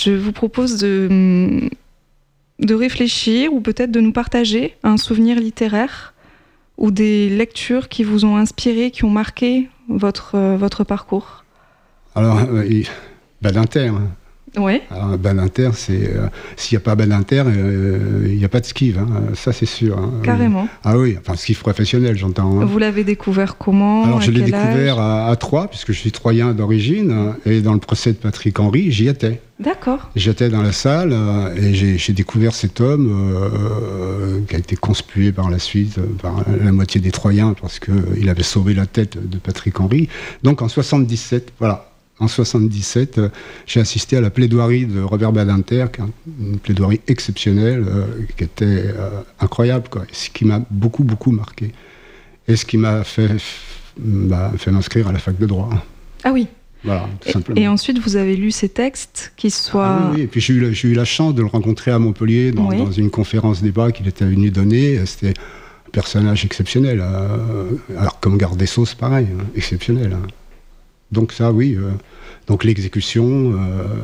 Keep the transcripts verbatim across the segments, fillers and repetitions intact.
je vous propose de, de réfléchir ou peut-être de nous partager un souvenir littéraire ou des lectures qui vous ont inspiré, qui ont marqué votre, euh, votre parcours. Alors, euh, il... Badinter. Hein. Ouais. Alors, Badinter, c'est euh, s'il n'y a pas Badinter, euh, il n'y a pas de skive, hein, ça c'est sûr. Hein. Carrément. Ah oui, enfin skive professionnel, j'entends. Hein. Vous l'avez découvert comment? Alors à je l'ai quel découvert âge? à, à Troyes, puisque je suis troyen d'origine, et dans le procès de Patrick Henry, j'y étais. D'accord. J'étais dans la salle euh, et j'ai, j'ai découvert cet homme euh, euh, qui a été conspué par la suite euh, par la moitié des Troyens parce qu'il avait sauvé la tête de Patrick Henry. Donc en soixante-dix-sept, voilà. En soixante-dix-sept, euh, j'ai assisté à la plaidoirie de Robert Badinter, qui est une plaidoirie exceptionnelle, euh, qui était euh, incroyable, quoi. Ce qui m'a beaucoup, beaucoup marqué. Et ce qui m'a fait, bah, fait m'inscrire à la fac de droit. Ah oui. Voilà, tout et, simplement. Et ensuite, vous avez lu ces textes qui soient... Ah oui, oui, et puis j'ai eu, la, j'ai eu la chance de le rencontrer à Montpellier dans, oui. dans une conférence débat qu'il était venu donner. C'était un personnage exceptionnel. Euh, alors comme garde des Sceaux, c'est pareil, hein, exceptionnel. Hein. Donc ça, oui. Euh, donc l'exécution,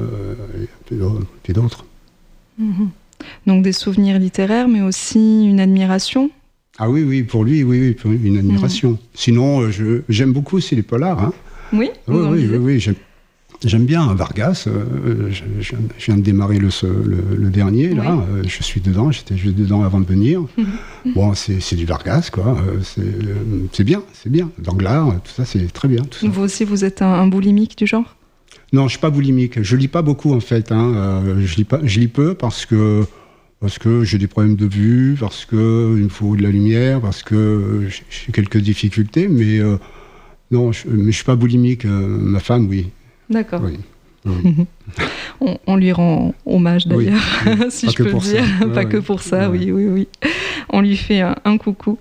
euh, et d'autres. Mmh. Donc des souvenirs littéraires, mais aussi une admiration. Ah oui, oui, pour lui, oui, oui, pour lui une admiration. Mmh. Sinon, je, j'aime beaucoup aussi les polars. Hein. Oui, oui, oui, oui, oui, j'aime, j'aime bien Vargas. Euh, je, je, je viens de démarrer le, le, le dernier, là. Oui. Euh, je suis dedans, j'étais juste dedans avant de venir. Mmh. Bon, c'est, c'est du Vargas, quoi. Euh, c'est, c'est bien, c'est bien. Danglars, tout ça, c'est très bien. Tout ça. Vous aussi, vous êtes un, un boulimique du genre ? Non, je ne suis pas boulimique. Je lis pas beaucoup, en fait. Hein. Euh, je lis pas, je lis peu parce que, parce que j'ai des problèmes de vue, parce qu'il me faut de la lumière, parce que j'ai quelques difficultés, mais... Euh, Non, je ne suis pas boulimique. Euh, ma femme, oui. D'accord. Oui. Oui. on, on lui rend hommage d'ailleurs, oui, oui. si pas je peux le dire. Ouais, pas ouais. que pour ça, ouais. oui, oui, oui. On lui fait un, un coucou.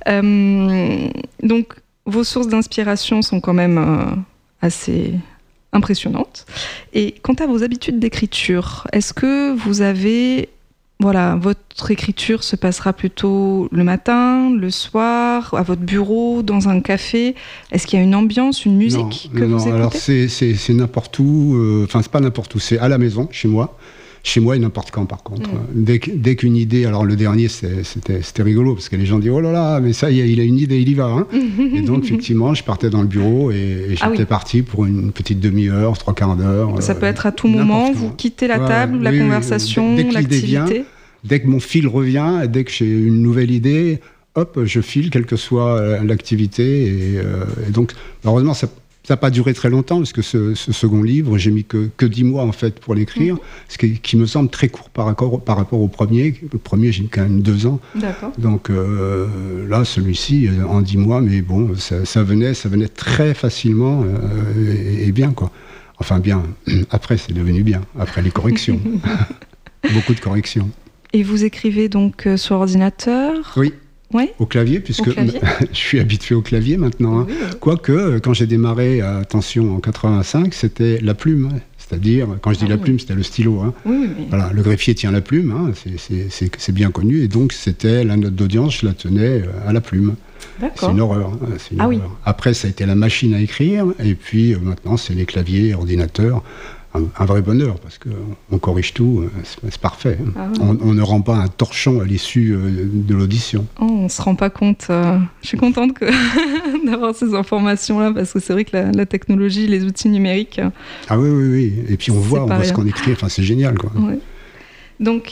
Euh, donc, vos sources d'inspiration sont quand même euh, assez impressionnantes. Et quant à vos habitudes d'écriture, est-ce que vous avez... Voilà, votre écriture se passera plutôt le matin, le soir, à votre bureau, dans un café. Est-ce qu'il y a une ambiance, une musique non, que non, vous écoutez ? Alors c'est, c'est, c'est n'importe où. Enfin, euh, c'est pas n'importe où. C'est à la maison, chez moi. Chez moi et n'importe quand, par contre. Mmh. Dès, dès qu'une idée... Alors, le dernier, c'est, c'était, c'était rigolo, parce que les gens disent « Oh là là, mais ça, il a une idée, il y va. Hein ». Et donc, effectivement, je partais dans le bureau et, et j'étais ah oui. parti pour une petite demi-heure, trois quarts d'heure. Ça euh, peut être à tout moment. Vous quittez la table, ouais, la oui, conversation, dès, dès l'activité vient, dès que mon fil revient, dès que j'ai une nouvelle idée, hop, je file, quelle que soit l'activité. Et, euh, et donc, heureusement, ça... Ça n'a pas duré très longtemps, parce que ce, ce second livre, j'ai mis que, que dix mois en fait, pour l'écrire, mmh. ce qui, qui me semble très court par rapport, par rapport au premier. Le premier, j'ai mis quand même deux ans. D'accord. Donc euh, là, celui-ci, en dix mois, mais bon, ça, ça, venait, ça venait très facilement euh, et, et bien, quoi. Enfin, bien. Après, c'est devenu bien, après les corrections. Beaucoup de corrections. Et vous écrivez donc euh, sur ordinateur ? Oui. Ouais. Au clavier, puisque au clavier. je suis habitué au clavier maintenant. Hein. Oui, oui. Quoique, quand j'ai démarré, attention, en quatre-vingt-cinq, c'était la plume. Hein. C'est-à-dire, quand je dis ah, la oui. plume, c'était le stylo. Hein. Oui, oui, oui. Voilà, le greffier tient la plume, hein. c'est, c'est, c'est, c'est bien connu. Et donc, c'était la note d'audience, je la tenais à la plume. D'accord. C'est une horreur. Hein. C'est une ah, horreur. Oui. Après, ça a été la machine à écrire. Et puis, maintenant, c'est les claviers, ordinateurs. Un, un vrai bonheur, parce qu'on corrige tout, c'est, c'est parfait. Ah oui. on, on ne rend pas un torchon à l'issue de l'audition. Oh, on ne se rend pas compte. Euh, je suis contente que d'avoir ces informations-là, parce que c'est vrai que la, la technologie, les outils numériques... Ah oui, oui, oui. Et puis on voit, on voit ce qu'on écrit, enfin, c'est génial, quoi. Ouais. Donc,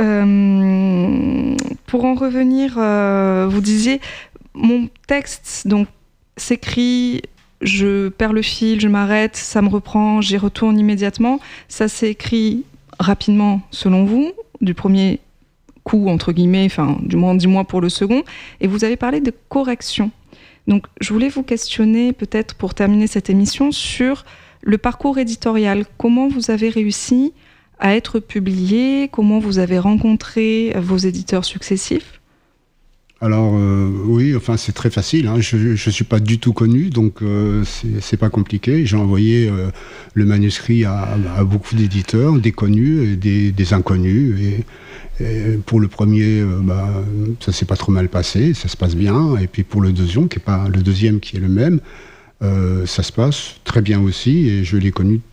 euh, pour en revenir, euh, vous disiez, mon texte donc, s'écrit... Je perds le fil, je m'arrête, ça me reprend, j'y retourne immédiatement. Ça s'est écrit rapidement, selon vous, du premier coup, entre guillemets, enfin, du moins dix mois pour le second. Et vous avez parlé de correction. Donc, je voulais vous questionner, peut-être pour terminer cette émission, sur le parcours éditorial. Comment vous avez réussi à être publié ? Comment vous avez rencontré vos éditeurs successifs ? Alors euh, oui, enfin c'est très facile. Hein. Je ne suis pas du tout connu, donc euh, c'est, c'est pas compliqué. J'ai envoyé euh, le manuscrit à, à beaucoup d'éditeurs, des connus et des, des inconnus. Et, et pour le premier, euh, bah, ça s'est pas trop mal passé, ça se passe bien. Et puis pour le deuxième, qui est pas le deuxième qui est le même, euh, ça se passe très bien aussi. Et je l'ai connu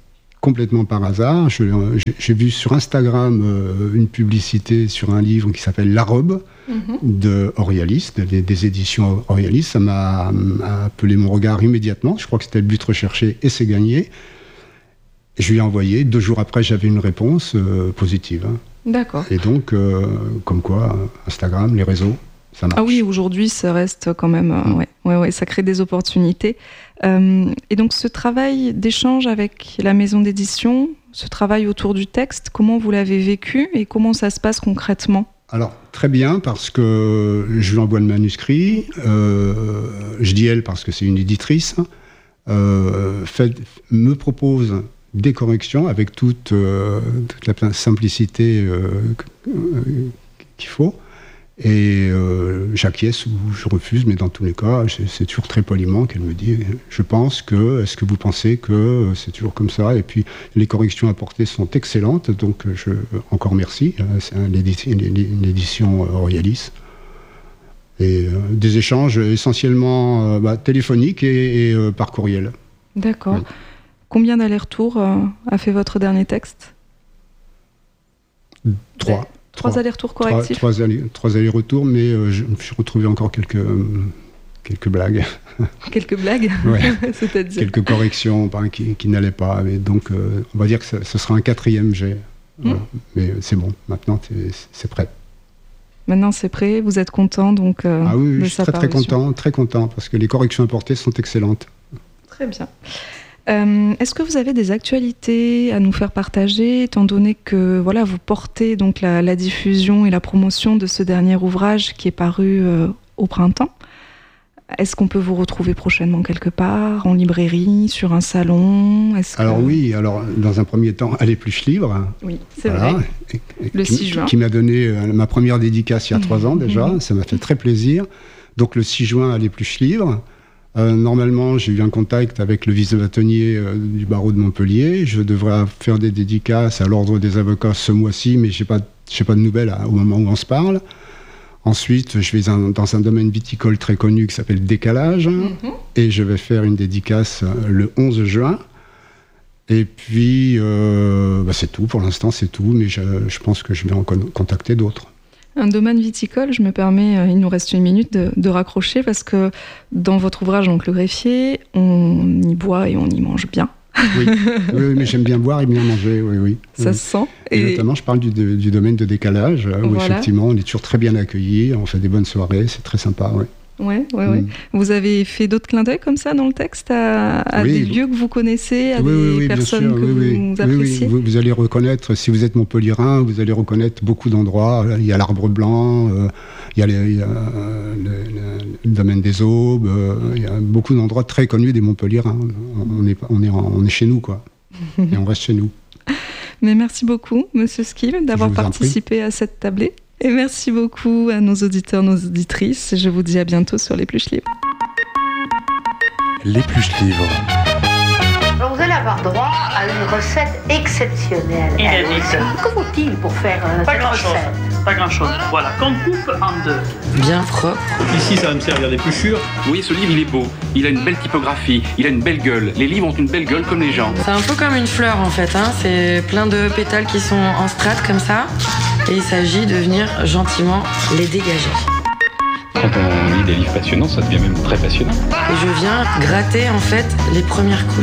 complètement par hasard. Je, j'ai, j'ai vu sur Instagram euh, une publicité sur un livre qui s'appelle La Robe mm-hmm. de Orialis, des, des éditions Orialis. Ça m'a, m'a appelé mon regard immédiatement. Je crois que c'était le but recherché et c'est gagné. Et je lui ai envoyé. Deux jours après, j'avais une réponse euh, positive. Hein. D'accord. Et donc, euh, comme quoi, Instagram, les réseaux, ça marche. Ah oui, aujourd'hui, ça reste quand même... Euh, mmh. ouais, ouais, ouais, ça crée des opportunités. Euh, et donc, ce travail d'échange avec la maison d'édition, ce travail autour du texte, comment vous l'avez vécu et comment ça se passe concrètement ? Alors, très bien, parce que je lui envoie le manuscrit. Euh, je dis elle parce que c'est une éditrice. Euh, fait, me propose des corrections avec toute, euh, toute la simplicité euh, qu'il faut. Et euh, j'acquiesce ou je refuse, mais dans tous les cas, c'est toujours très poliment qu'elle me dit « Je pense que, est-ce que vous pensez que c'est toujours comme ça ?» Et puis, les corrections apportées sont excellentes, donc je, encore merci. C'est un, une édition Orialis. Et euh, des échanges essentiellement euh, bah, téléphoniques et, et euh, par courriel. D'accord. Oui. Combien d'allers-retours euh, a fait votre dernier texte ? Trois. Trois, trois allers-retours correctifs. Trois, trois, allers, trois allers-retours, mais euh, je me suis retrouvé encore quelques, euh, quelques blagues. Quelques blagues ouais. C'est-à-dire quelques corrections bah, qui, qui n'allaient pas. Mais donc, euh, on va dire que ça, ce sera un quatrième jet. Mmh. Euh, mais c'est bon, maintenant, c'est, c'est prêt. Maintenant, c'est prêt, vous êtes content, donc euh, ah oui, je suis très, très content, très content, parce que les corrections apportées sont excellentes. Très bien. Euh, est-ce que vous avez des actualités à nous faire partager, étant donné que voilà, vous portez donc la, la diffusion et la promotion de ce dernier ouvrage qui est paru euh, au printemps ? Est-ce qu'on peut vous retrouver prochainement quelque part, en librairie, sur un salon ? Est-ce Alors que... oui, alors dans un premier temps, à l'Épluche Livre. Oui, c'est voilà, vrai. Et, et, le qui, six juin. Qui m'a donné euh, ma première dédicace il y a trois ans déjà, mmh. Ça m'a fait très plaisir. Donc le six juin à l'Épluche Livre. Euh, normalement, j'ai eu un contact avec le vice-bâtonnier euh, du barreau de Montpellier. Je devrais faire des dédicaces à l'ordre des avocats ce mois-ci, mais je n'ai pas, pas de nouvelles à, au moment où on se parle. Ensuite, je vais un, dans un domaine viticole très connu qui s'appelle Décalage, mm-hmm. et je vais faire une dédicace le onze juin. Et puis, euh, bah c'est tout, pour l'instant c'est tout, mais je, je pense que je vais en con- contacter d'autres. Un domaine viticole, je me permets, il nous reste une minute de, de raccrocher, parce que dans votre ouvrage, donc Le Greffier, on y boit et on y mange bien. Oui, oui, oui, mais j'aime bien boire et bien manger, oui, oui. Ça oui. se sent. Et, et notamment, je parle du, de, du domaine de Décalage, où voilà. Effectivement, on est toujours très bien accueillis, on fait des bonnes soirées, c'est très sympa, oui. Ouais, ouais, ouais. Mm. Vous avez fait d'autres clins d'œil comme ça dans le texte à, à oui, des vous... lieux que vous connaissez, à oui, des oui, oui, personnes sûr, que oui, vous oui. appréciez. Oui, oui. Vous, vous allez reconnaître, si vous êtes montpelliérain, vous allez reconnaître beaucoup d'endroits. Il y a l'Arbre Blanc, euh, il y a, les, il y a euh, le, le, le domaine des Aubes, euh, il y a beaucoup d'endroits très connus des montpelliérains. On est, on est, on est chez nous, quoi. Et on reste chez nous. Mais merci beaucoup, Monsieur Skive, d'avoir participé à cette tablée. Et merci beaucoup à nos auditeurs, nos auditrices. Je vous dis à bientôt sur l'Épluche Livre. L'Épluche Livre. Alors vous allez avoir droit à une recette exceptionnelle. Inédite. Que faut-il pour faire euh, Pas cette grand-chose. recette ? Pas grand-chose. Voilà, qu'on coupe en deux. Bien propre. Ici, ça va me servir d'épluchure. Vous voyez, ce livre, il est beau. Il a une belle typographie. Il a une belle gueule. Les livres ont une belle gueule comme les gens. C'est un peu comme une fleur, en fait. Hein. C'est plein de pétales qui sont en strates comme ça. Et il s'agit de venir gentiment les dégager. Quand on lit des livres passionnants, ça devient même très passionnant. Et je viens gratter, en fait, les premières couches.